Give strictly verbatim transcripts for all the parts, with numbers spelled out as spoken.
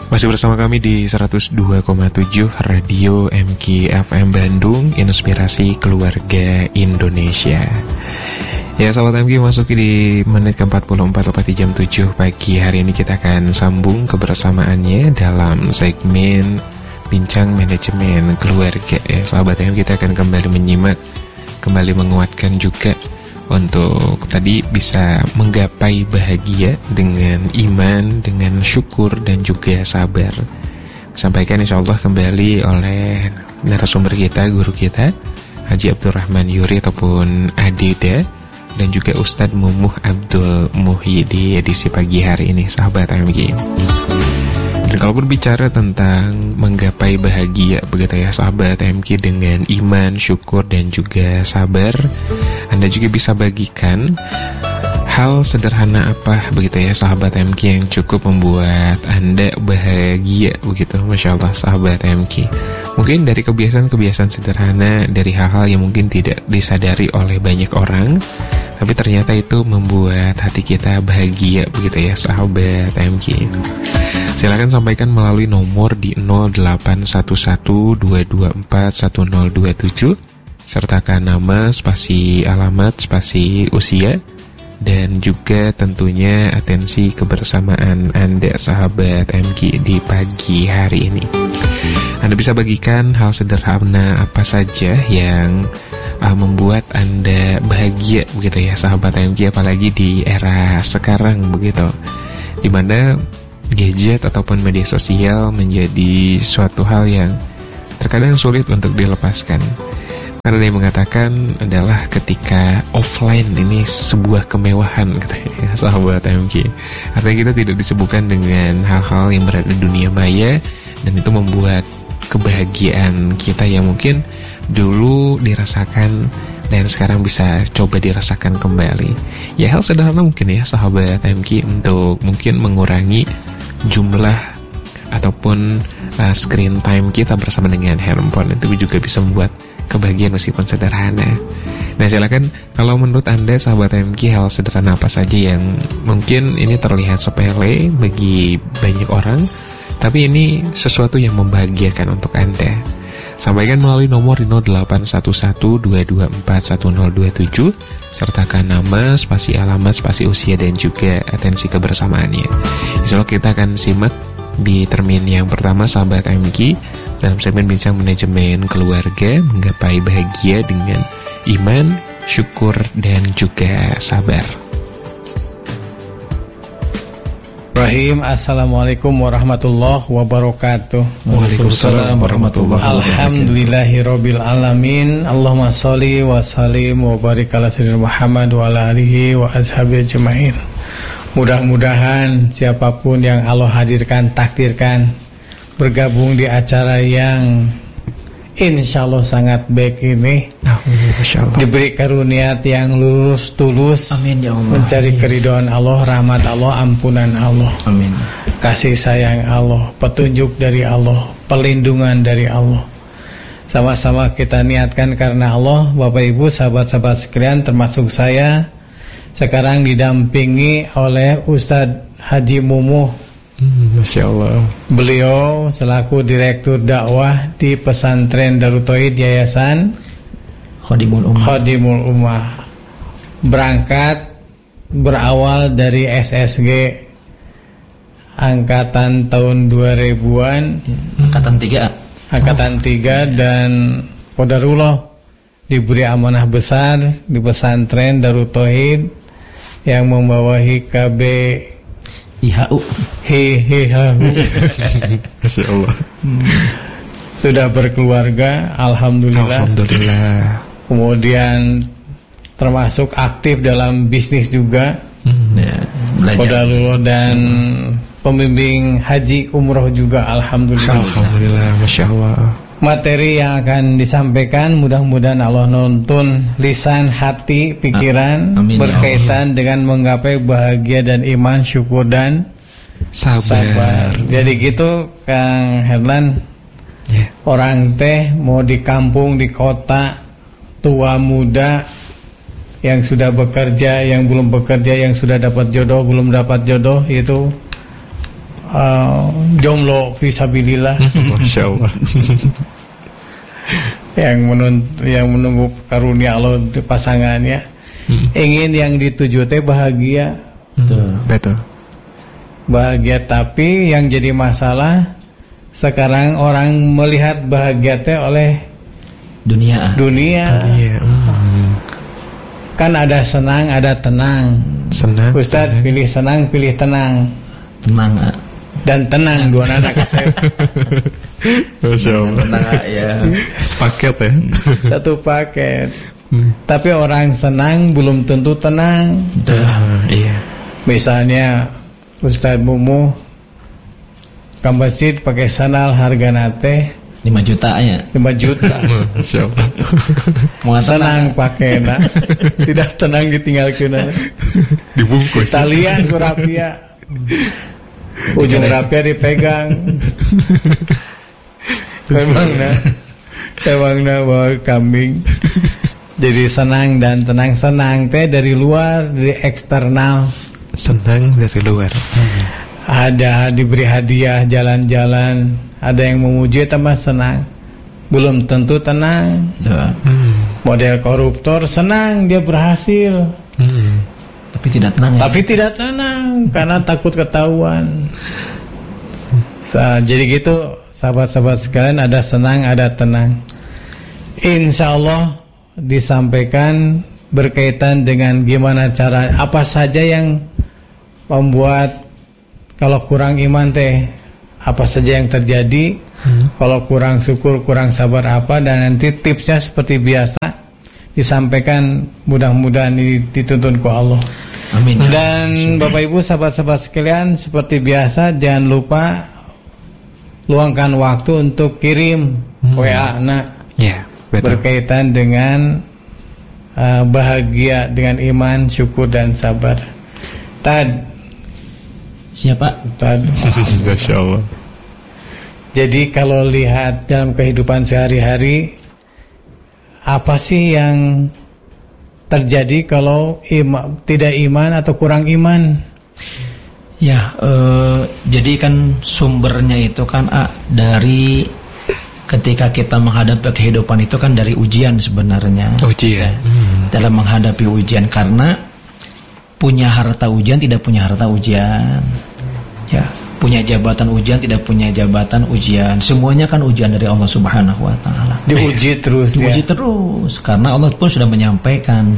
Masih bersama kami di seratus dua koma tujuh Radio M K F M Bandung, Inspirasi Keluarga Indonesia. Ya, sahabat M K, masuk di menit ke empat puluh empat tepat di jam tujuh pagi. Hari ini kita akan sambung kebersamaannya dalam segmen Bincang Manajemen Keluarga. Ya, sahabat M K, kita akan kembali menyimak, kembali menguatkan juga untuk tadi bisa menggapai bahagia dengan iman, dengan syukur, dan juga sabar. Sampaikan insya Allah kembali oleh narasumber kita, guru kita, Haji Abdurrahman Yuri ataupun Adida, dan juga Ustadz Mumuh Abdul Muhyi di edisi pagi hari ini, sahabat M K. Dan kalau berbicara tentang menggapai bahagia, begitu ya sahabat M K, dengan iman, syukur, dan juga sabar, Anda juga bisa bagikan hal sederhana apa, begitu ya sahabat M K, yang cukup membuat Anda bahagia, begitu. Masya Allah sahabat M K, mungkin dari kebiasaan-kebiasaan sederhana, dari hal-hal yang mungkin tidak disadari oleh banyak orang, tapi ternyata itu membuat hati kita bahagia, begitu ya sahabat M K. Silakan sampaikan melalui nomor di nol delapan satu satu dua dua empat satu nol dua tujuh, sertakan nama, spasi alamat, spasi usia, dan juga tentunya atensi kebersamaan Anda sahabat M K di pagi hari ini. Anda bisa bagikan hal sederhana apa saja yang uh, membuat Anda bahagia, begitu ya sahabat M K, apalagi di era sekarang, begitu, dimana gadget ataupun media sosial menjadi suatu hal yang terkadang sulit untuk dilepaskan. Karena yang mengatakan adalah ketika offline ini sebuah kemewahan, katanya sahabat M K. Artinya kita tidak disibukkan dengan hal-hal yang berada di dunia maya, dan itu membuat kebahagiaan kita yang mungkin dulu dirasakan dan sekarang bisa coba dirasakan kembali. Ya, hal sederhana mungkin ya sahabat M K, untuk mungkin mengurangi jumlah ataupun uh, screen time kita bersama dengan handphone, itu juga bisa membuat kebahagiaan meskipun sederhana. Nah, silakan kalau menurut Anda sahabat M K, hal sederhana apa saja yang mungkin ini terlihat sepele bagi banyak orang, tapi ini sesuatu yang membahagiakan untuk Anda. Sampaikan melalui nomor di nol delapan satu satu dua dua empat satu nol dua tujuh, sertakan nama, spasi alamat, spasi usia, dan juga atensi kebersamaannya. Insya Allah kita akan simak di termin yang pertama sahabat M K dalam segmen Bincang Manajemen Keluarga, menggapai bahagia dengan iman, syukur, dan juga sabar. Rahim. Assalamualaikum warahmatullahi wabarakatuh. Waalaikumsalam warahmatullahi wabarakatuh. Alhamdulillahirabbil alamin. Allahumma sholli wa sallim wa barik ala sayyidina Muhammad wa ala alihi wa ashabihi ajmain. Mudah-mudahan siapapun yang Allah hadirkan, takdirkan bergabung di acara yang insya Allah sangat baik ini, diberi karunia yang lurus tulus. Amin ya Allah. Mencari keridhaan Allah, rahmat Allah, ampunan Allah. Amin. Kasih sayang Allah, petunjuk dari Allah, perlindungan dari Allah. Sama-sama kita niatkan karena Allah. Bapak Ibu, sahabat-sahabat sekalian, termasuk saya, sekarang didampingi oleh Ustadz Haji Mumuh. Masya Allah. Beliau selaku Direktur Dakwah di Pesantren Darut Tauhid Yayasan Khadimul Ummah. Khadimul Ummah. Berangkat berawal dari S S G angkatan tahun dua ribuan, angkatan tiga. Angkatan tiga, dan qadarullah diberi amanah besar di Pesantren Darut Tauhid yang membawahi K B I H U. Hehehe. Masya Allah. Sudah berkeluarga, alhamdulillah. Alhamdulillah. Kemudian termasuk aktif dalam bisnis juga. Hmm, ya, belajar. Dan pembimbing haji umroh juga, alhamdulillah. Alhamdulillah, Masya Allah. Materi yang akan disampaikan mudah-mudahan Allah nuntun lisan, hati, pikiran, amin, berkaitan amin, dengan menggapai bahagia dan iman, syukur, dan sabar, sabar. Jadi gitu Kang Herlan, yeah. Orang teh mau di kampung, di kota, tua muda, yang sudah bekerja, yang belum bekerja, yang sudah dapat jodoh, belum dapat jodoh, itu uh, jomblo fisabilillah, Masya Allah. yang menunggu, yang menunggu karunia Allah di pasangannya, hmm. ingin yang dituju teh bahagia, hmm. betul, bahagia. Tapi yang jadi masalah sekarang orang melihat bahagia teh oleh dunia, dunia. dunia. Hmm. Kan ada senang, ada tenang. Senang. Ustaz tenang. Pilih senang, pilih tenang. Tenang. Ah. Dan tenang dua anak saya. Masya Allah. Tenang ya. Sepaket ya. Satu paket. Hmm. Tapi orang senang belum tentu tenang. Ah, iya. Misalnya Ustaz Mumu ke masjid pakai sandal harga nate lima juta ya. lima juta. Masya Allah. Senang pakai nah. Tidak tenang ditinggalkan. Dibungkus. Talian ku rapia. Ujung rapia dipegang. Memang nah. Memang nah bawa kambing. Jadi senang dan tenang. Senang teh dari luar, dari eksternal. Senang dari luar. Hmm. Ada diberi hadiah jalan-jalan, ada yang memuji tambah senang. Belum tentu tenang. Ya. Hmm. Model koruptor senang dia berhasil. Hmm. Tapi tidak tenang ya. Tapi tidak tenang karena takut ketahuan. Nah, jadi gitu sahabat-sahabat sekalian, ada senang, ada tenang. Insya Allah disampaikan berkaitan dengan gimana cara, apa saja yang membuat kalau kurang iman teh apa saja yang terjadi, hmm. kalau kurang syukur, kurang sabar apa, dan nanti tipsnya seperti biasa disampaikan, mudah-mudahan dituntun ku Allah. Amin. Dan Bapak Ibu sahabat-sahabat sekalian, seperti biasa jangan lupa luangkan waktu untuk kirim hmm. W A anak yeah, betul. berkaitan dengan uh, bahagia dengan iman, syukur dan sabar. Tad siapa? Masya Allah. Jadi kalau lihat dalam kehidupan sehari-hari, apa sih yang terjadi kalau ima, tidak iman atau kurang iman? Ya, eh, jadi kan sumbernya itu kan ah, dari ketika kita menghadapi kehidupan itu kan dari ujian sebenarnya. Ujian. Ya, hmm. Dalam menghadapi ujian, karena punya harta ujian tidak punya harta ujian. Ya, punya jabatan ujian tidak punya jabatan ujian. Semuanya kan ujian dari Allah Subhanahu wa taala. Diuji terus Diuji ya. terus karena Allah pun sudah menyampaikan,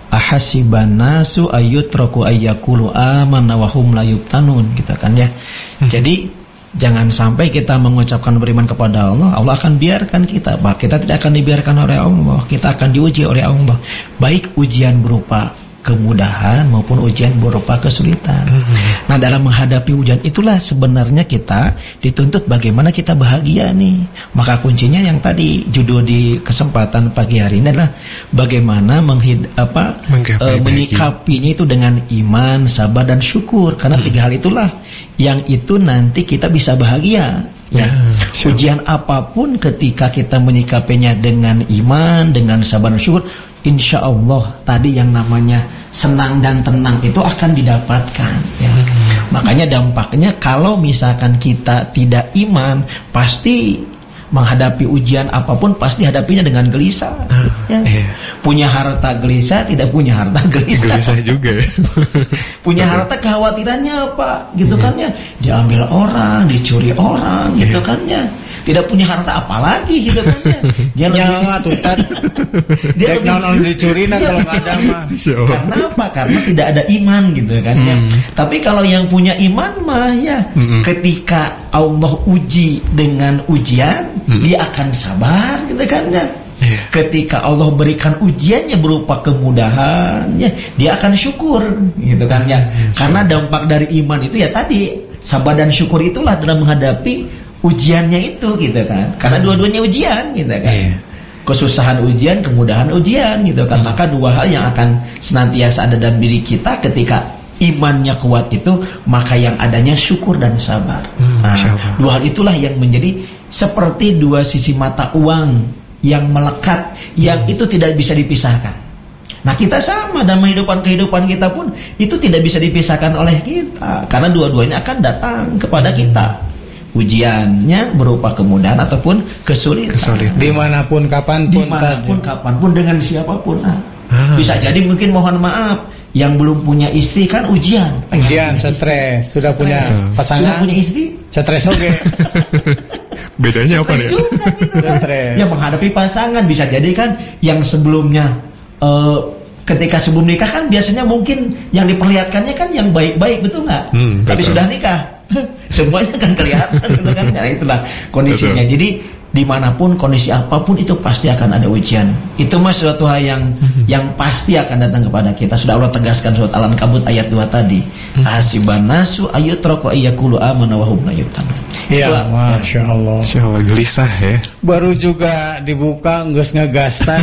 ahasiban nasu ayyutraku ayyakulu amanna wa hum la yuftanun, gitu kan ya. Hmm. Jadi jangan sampai kita mengucapkan beriman kepada Allah, Allah akan biarkan kita. Bah, kita tidak akan dibiarkan oleh Allah. Kita akan diuji oleh Allah. Baik ujian berupa kemudahan maupun ujian berupa kesulitan. Mm-hmm. Nah, dalam menghadapi ujian itulah sebenarnya kita dituntut bagaimana kita bahagia nih. Maka kuncinya yang tadi judul di kesempatan pagi hari ini adalah bagaimana menghid- apa, e, menyikapinya itu dengan iman, sabar dan syukur. Karena mm-hmm. tiga hal itulah yang itu nanti kita bisa bahagia. Ya, sure. Ujian apapun ketika kita menyikapinya dengan iman, dengan sabar dan syukur, insya Allah tadi yang namanya senang dan tenang itu akan didapatkan ya. Hmm. Makanya dampaknya kalau misalkan kita tidak iman, pasti menghadapi ujian apapun pasti hadapinya dengan gelisah. Uh, ya. Iya. Punya harta gelisah, tidak punya harta gelisah. Gelisah juga. Punya harta kekhawatirannya apa? Gitu yeah. kan ya. Diambil orang, dicuri orang, yeah. gitu kan ya. Tidak punya harta apa lagi gitu kan ya. Dia nyawa tuh tat. Dia non dicuri nah kalau enggak ada mah. Karena apa? Karena tidak ada iman gitu kan ya. Hmm. Tapi kalau yang punya iman mah ya, hmm. ketika Allah uji dengan ujian, hmm. dia akan sabar gitu kan ya. Yeah. Ketika Allah berikan ujiannya berupa kemudahan, ya, dia akan syukur gitu kan ya. Hmm. Karena dampak dari iman itu ya tadi, sabar dan syukur itulah dalam menghadapi ujiannya itu gitu kan. Karena dua-duanya ujian gitu kan. Yeah. Kesusahan ujian, kemudahan ujian gitu kan. Hmm. Maka dua hal yang akan senantiasa ada dalam diri kita ketika imannya kuat itu, maka yang adanya syukur dan sabar. Hmm, nah, dua hal itulah yang menjadi seperti dua sisi mata uang yang melekat, yang hmm. itu tidak bisa dipisahkan. Nah kita sama, dan kehidupan-kehidupan kita pun itu tidak bisa dipisahkan oleh kita, karena dua-duanya akan datang kepada kita. Ujiannya berupa kemudahan ataupun kesulitan. Kesulitan. Dimanapun, kapanpun, Dimanapun, tajuk. kapanpun, dengan siapapun. Nah, Ah. bisa jadi mungkin mohon maaf, yang belum punya istri kan ujian. Pengen Ujian, punya stres, istri. sudah punya Stres. pasangan, Sudah punya istri, stres oke. Bedanya apa stres nih? juga gitu kan. Stres. Yang menghadapi pasangan bisa jadi kan yang sebelumnya eh, ketika sebelum nikah kan biasanya mungkin yang diperlihatkannya kan yang baik-baik, betul nggak? Hmm, Tapi betul. sudah nikah semuanya kan kelihatan gitu kan. Nah, itulah kondisinya. Betul. Jadi dimanapun, kondisi apapun itu pasti akan ada ujian. Itu mas suatu hal yang yang pasti akan datang kepada kita. Sudah Allah tegaskan surat Al-Ankabut ayat dua tadi. Hasiban nasu ayyutraku ayyakulu amana wa hum la yuftanun. Iya, Itu, masya Allah. Insya Allah gelisah ya. Baru juga dibuka nges ngegastan.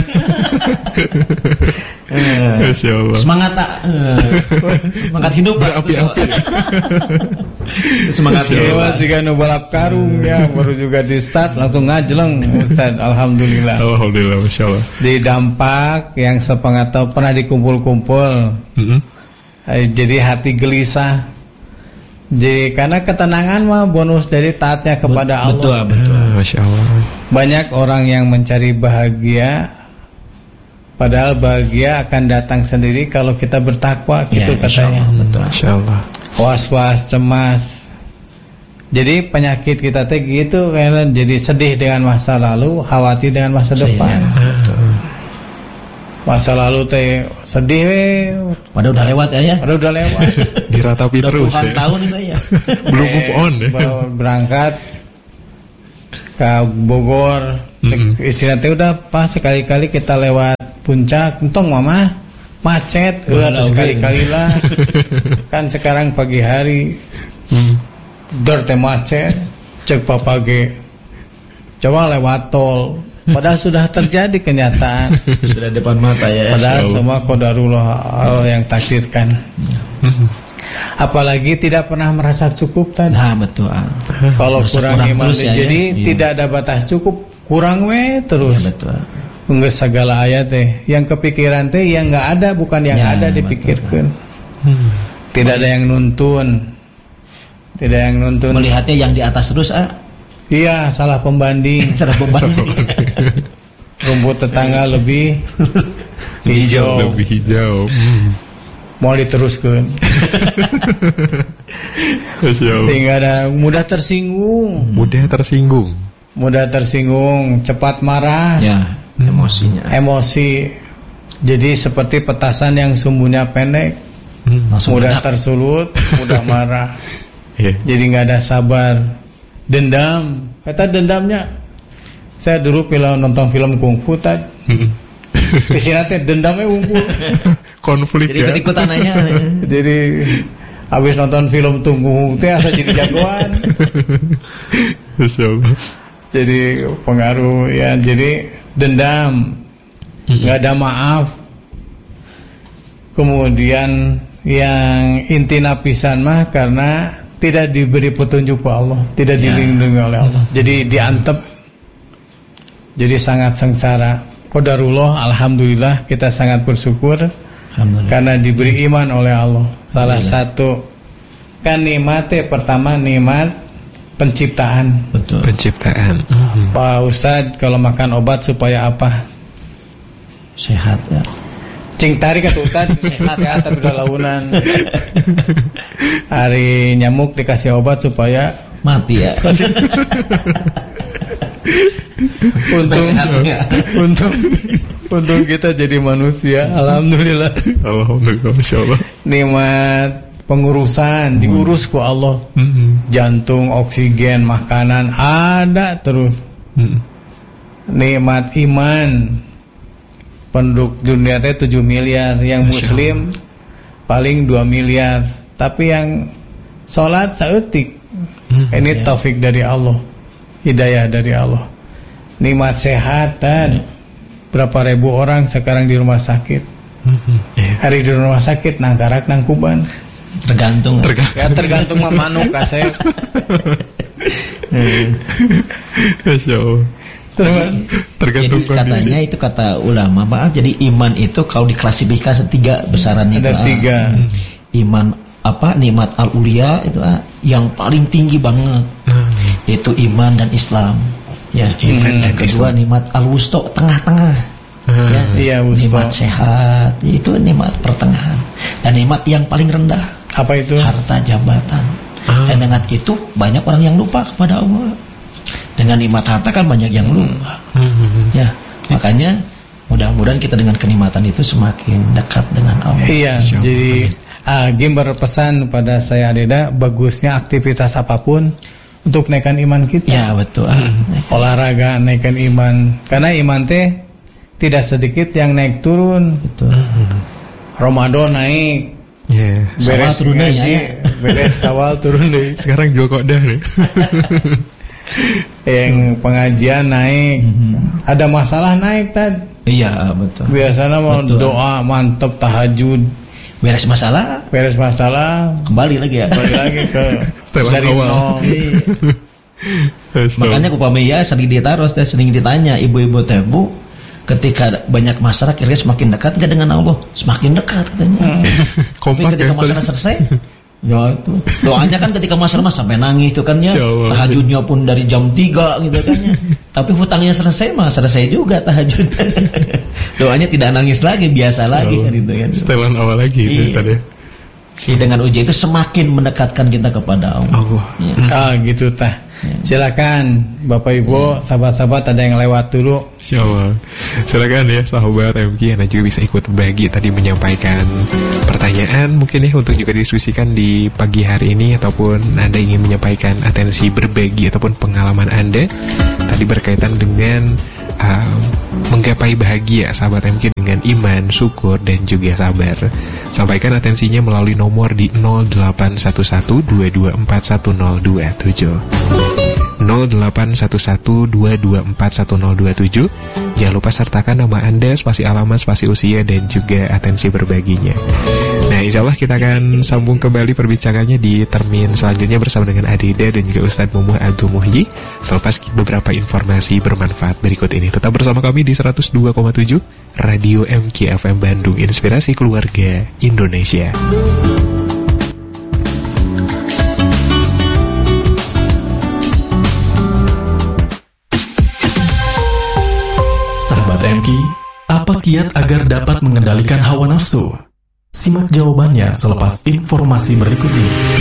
eh, Masya Allah. semangat tak eh, semangat hidup Berapi-api. semangat Masya Ini hidup. mas jika nu balap karung ya, baru juga di start langsung ngajeleng Ustaz. Alhamdulillah. Alhamdulillah, Masya Allah. Di dampak yang sepengetahuan pernah dikumpul-kumpul. Mm-mm. Eh, Jadi hati gelisah. Jadi karena ketenangan mah bonus dari taatnya kepada Betul, Allah. betul. Ah, Masya Allah. Banyak orang yang mencari bahagia, padahal bahagia akan datang sendiri kalau kita bertakwa, gitu Ya, insya katanya. Allah, betul. Masya Allah. Was-was, cemas. Jadi penyakit kita teh gitu, karena jadi sedih dengan masa lalu, khawatir dengan masa Saya- depan. Masa lalu teh sedih we, Padahal udah lewat ya ya. padahal udah lewat. Diratapi Udah terus puluhan ya. tahun itu ya. Belum move on ya. Baru berangkat ke Bogor, cek Mm-mm. istirahat teh udah pas sekali-kali kita lewat puncak, entong mama macet, Wah, udah oke. sekali-kali lah. Kan sekarang pagi hari, Hmm. dor teh macet, cek papa ge, coba lewat tol. Padahal sudah terjadi kenyataan. Sudah depan mata ya. Padahal Allah. semua qadarullah Allah yang takdirkan. Hmm. Apalagi tidak pernah merasa cukup tadi. Nah betul. ah. Kalau Merasa kurang kurang iman terus ya, jadi ya? Iya. tidak ada batas cukup, kurang we Ya, terus. betul. Nggak segala ayat teh, yang kepikiran teh yang nggak ada, bukan yang Ya, ada betul. dipikirkan. Hmm. Tidak ada yang nuntun, tidak yang nuntun. Melihatnya yang di atas terus ah. Iya, salah pembanding. Secara pembanding. Rumput tetangga lebih hijau, Lebih hijau. Hmm. mau diteruskan. Masya Allah. Tinggal ada mudah tersinggung, Mudah tersinggung. mudah tersinggung, cepat marah, Ya, emosinya. emosi. Jadi seperti petasan yang sumbunya pendek, Hmm. Langsung mudah meledak. tersulut, mudah marah. Iya. Jadi nggak ada sabar, dendam. Kata dendamnya, saya dulu film nonton film kungfu tadi, Hmm. kesini teh dendamnya ngumpul. Konflik Jadi ya. ikut-ikutan aja. Jadi habis nonton film tunggu teh asa jadi jagoan. Masya Allah. Jadi pengaruh ya, jadi dendam, nggak ada maaf. Kemudian yang inti napisan mah karena tidak diberi petunjuk oleh Allah, tidak dilindungi oleh Allah. Jadi diantep, jadi sangat sengsara. Qadarullah, alhamdulillah kita sangat bersyukur Alhamdulillah. karena diberi iman oleh Allah. Salah satu kan nikmatnya pertama nikmat penciptaan. Betul. Penciptaan. Hmm. Pak Ustadz kalau makan obat supaya apa? Sehat ya. Cing tarik atau Ustadz sehat, sehat tapi udah launan. Hari nyamuk dikasih obat supaya Mati ya. untung Sehatnya. untung untung kita jadi manusia. Alhamdulillah. Alhamdulillah. Masya Allah. Nikmat pengurusan diurus ku Allah. Hmm. Jantung, oksigen, makanan ada terus. Hmm. Nikmat iman. Penduduk dunia teh tujuh miliar, yang Masya muslim paling dua miliar. Tapi yang sholat saeutik. Hmm. Ini taufik dari Allah, hidayah dari Allah. Nikmat sehat dan berapa ribu orang sekarang di rumah sakit. Hmm. Iya. Hari di rumah sakit nang karak nang kuban. Tergantung. Tergantung. Ya tergantung mah manuk kasep. Masya Allah. Tergantung jadi kondisi. Katanya itu kata ulama, maaf, jadi iman itu kalau diklasifikasi tiga besaran itu. Ada tiga. Hmm. Iman apa? Nikmat al-ulia itu ah, yang paling tinggi banget. Hmm. Itu iman dan Islam. Ya, Iman dan yang kedua Islam. nikmat al-wusta, tengah-tengah. Hmm. Ya, Iya, nikmat wusta. sehat, itu nikmat pertengahan. Dan nikmat yang paling rendah, Apa itu? harta jabatan. Ah. Dan dengan itu banyak orang yang lupa kepada Allah. Dengan nikmat harta kan banyak yang lupa. Hmm. Ya, makanya mudah-mudahan kita dengan kenikmatan itu semakin dekat dengan Allah. Iya, Insya Allah. jadi ah, Gim berpesan pada saya Deda, bagusnya aktivitas apapun untuk naikkan iman kita. Ya, betul. Olahraga naikkan iman, karena iman teh tidak sedikit yang naik turun. Betul. Ramadan naik, Ya. Sawal beres turun deh, ngaji, ya. beres awal turun deh. Sekarang jual kodah nih. Yang pengajian naik, ada masalah naik tad. Iya, betul. Biasanya mau Betul. doa mantep, tahajud, Beres masalah, beres masalah, kembali lagi ya. balik lagi ke Setelah dari awal. nol. Makanya kupamia sering ditaruh, sering ditanya ibu-ibu tebu, ketika banyak masalah kira semakin dekat gak dengan Allah? Semakin dekat katanya. Tapi Kompak ketika ya, Ustaz. masalah selesai, ya itu doanya kan ketika masalah mas sampai nangis itu kan ya. Insya Allah. Tahajudnya pun dari jam tiga gitu kan ya. Tapi hutangnya selesai mah selesai juga tahajud. Doanya tidak nangis lagi, biasa lagi kan itu kan. Setelan awal lagi itu Iya. Ustaz ya. Jadi dengan ujian itu semakin mendekatkan kita kepada Allah. Allah. Ya. Ah gitu tah. Ya. Silakan Bapak Ibu, sahabat-sahabat ada yang lewat dulu. Insya Allah. Silakan ya sahabat M K, Anda juga bisa ikut berbagi tadi menyampaikan pertanyaan mungkin ya untuk juga didiskusikan di pagi hari ini, ataupun Anda ingin menyampaikan atensi berbagi ataupun pengalaman Anda tadi berkaitan dengan um, menggapai bahagia sahabat M K dengan iman, syukur dan juga sabar. Sampaikan atensinya melalui nomor di nol delapan satu satu dua dua empat satu nol dua tujuh. nol delapan satu satu dua dua empat satu nol dua tujuh. Jangan lupa sertakan nama Anda, spasi alamat, spasi usia, dan juga atensi berbaginya. Nah, insya Allah kita akan sambung kembali perbincangannya di termin selanjutnya bersama dengan Adida dan juga Ustadz Mumuh Abdul Muhyi selepas beberapa informasi bermanfaat berikut ini. Tetap bersama kami di seratus dua koma tujuh Radio M K F M Bandung, Inspirasi Keluarga Indonesia. Sahabat M K, apa kiat agar dapat mengendalikan hawa nafsu? Simak jawabannya selepas informasi berikut ini.